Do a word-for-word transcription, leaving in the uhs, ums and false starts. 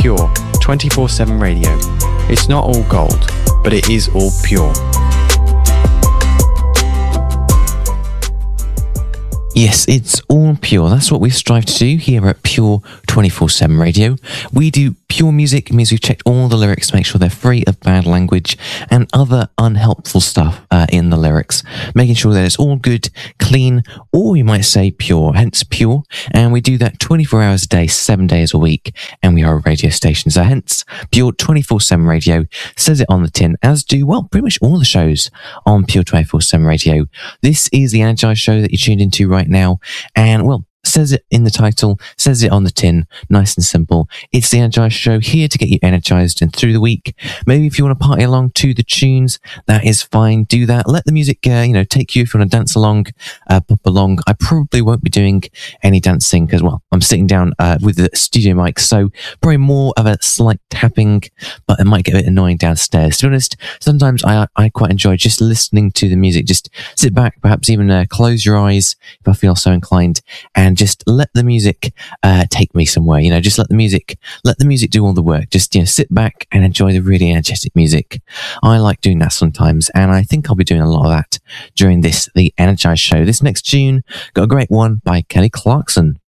Pure twenty-four seven Radio. It's not all gold, but it is all pure. Yes, it's all pure. That's what we strive to do here at Pure twenty-four seven Radio. We do pure music, means we've checked all the lyrics to make sure they're free of bad language and other unhelpful stuff uh, in the lyrics, making sure that it's all good, clean, or you might say pure, hence pure. And we do that twenty-four hours a day, seven days a week, and we are a radio station. So hence, Pure twenty-four seven Radio says it on the tin, as do, well, pretty much all the shows on Pure twenty-four seven Radio. This is the Energize show that you tuned into right now, and, well, says it in the title, says it on the tin, nice and simple. It's the Energize show, here to get you energized and through the week. Maybe if you want to party along to the tunes, that is fine. Do that. Let the music, uh, you know, take you if you want to dance along, uh, pop along. I probably won't be doing any dancing because, well, I'm sitting down uh, with the studio mic, so probably more of a slight tapping, but it might get a bit annoying downstairs. To be honest, sometimes I I quite enjoy just listening to the music. Just sit back, perhaps even uh, close your eyes if I feel so inclined, and just let the music uh, take me somewhere. You know, just let the music, let the music do all the work. Just, you know, sit back and enjoy the really energetic music. I like doing that sometimes, and I think I'll be doing a lot of that during this, the Energize show. This next tune, got a great one by Kelly Clarkson.